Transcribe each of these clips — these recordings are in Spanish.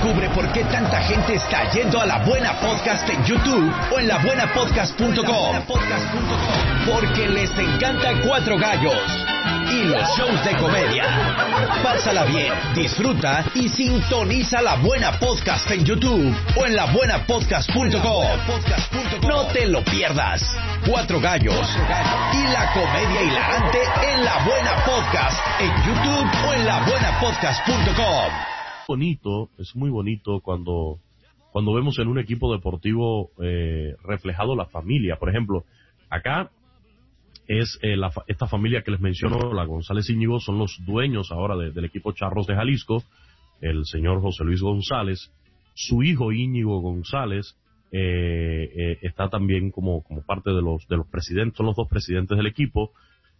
Descubre por qué tanta gente está yendo a La Buena Podcast en YouTube o en labuenapodcast.com. Porque les encanta Cuatro Gallos y los shows de comedia. Pásala bien, disfruta y sintoniza La Buena Podcast en YouTube o en labuenapodcast.com. No te lo pierdas. Cuatro Gallos y la comedia hilarante en La Buena Podcast en YouTube o en labuenapodcast.com. Es muy bonito cuando vemos en un equipo deportivo reflejado la familia. Por ejemplo, acá es esta familia que les menciono, la González Íñigo, son los dueños ahora del equipo Charros de Jalisco, el señor José Luis González. Su hijo Íñigo González está también como parte de los presidentes, son los dos presidentes del equipo.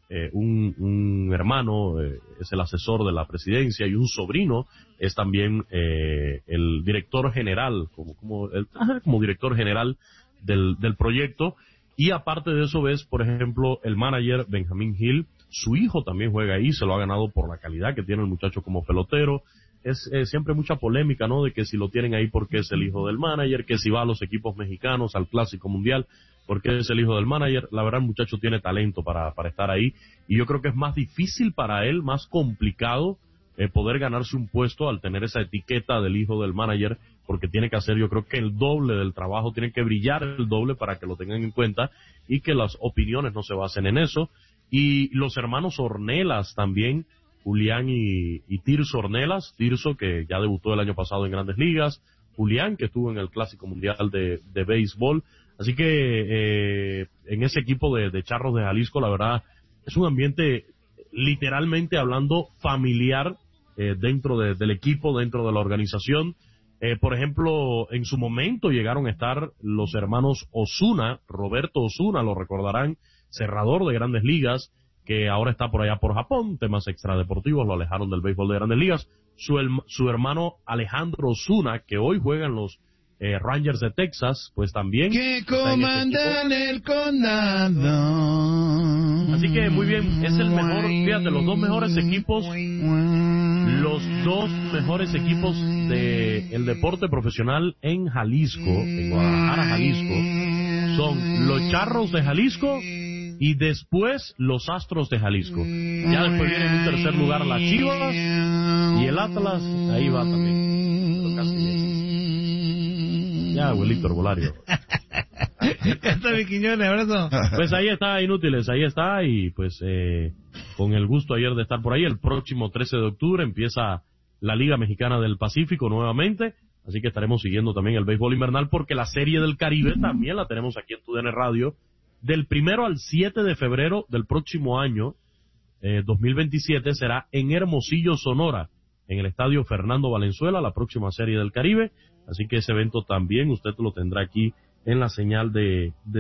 Un hermano es el asesor de la presidencia y un sobrino es también el director general, como director general del proyecto. Y aparte de eso ves, por ejemplo, el manager Benjamín Gil, su hijo también juega ahí, se lo ha ganado por la calidad que tiene el muchacho como pelotero. Es siempre mucha polémica, ¿no? De que si lo tienen ahí porque es el hijo del manager, que si va a los equipos mexicanos, al Clásico Mundial, porque es el hijo del manager. La verdad, el muchacho tiene talento para estar ahí, y yo creo que es más difícil para él, más complicado poder ganarse un puesto al tener esa etiqueta del hijo del manager, porque tiene que hacer, yo creo que el doble del trabajo, tiene que brillar el doble para que lo tengan en cuenta y que las opiniones no se basen en eso. Y los hermanos Ornelas también, Julián y Tirso Ornelas, Tirso que ya debutó el año pasado en Grandes Ligas, Julián que estuvo en el Clásico Mundial de béisbol. Así que en ese equipo de Charros de Jalisco, la verdad, es un ambiente, literalmente hablando, familiar dentro del equipo, dentro de la organización. Por ejemplo, en su momento llegaron a estar los hermanos Osuna, Roberto Osuna, lo recordarán, cerrador de Grandes Ligas, que ahora está por allá por Japón, temas extradeportivos, lo alejaron del béisbol de Grandes Ligas. Su hermano Alejandro Osuna, que hoy juega en los Rangers de Texas, pues también que comandan el condado. Así que muy bien, es el mejor, fíjate, los dos mejores equipos de el deporte profesional en Jalisco, en Guadalajara, Jalisco, son los Charros de Jalisco y después los Astros de Jalisco. Ya después viene en un tercer lugar las Chivas y el Atlas, ahí va también. Ya, abuelito Herbolario. Ya está mi Quiñones, abrazo. Pues ahí está, Inútiles, ahí está, y pues con el gusto ayer de estar por ahí. El próximo 13 de octubre empieza la Liga Mexicana del Pacífico nuevamente, así que estaremos siguiendo también el béisbol invernal, porque la Serie del Caribe también la tenemos aquí en TUDN Radio, del 1 al 7 de febrero del próximo año, 2027, será en Hermosillo, Sonora, en el Estadio Fernando Valenzuela, la próxima Serie del Caribe. Así que ese evento también usted lo tendrá aquí en la señal de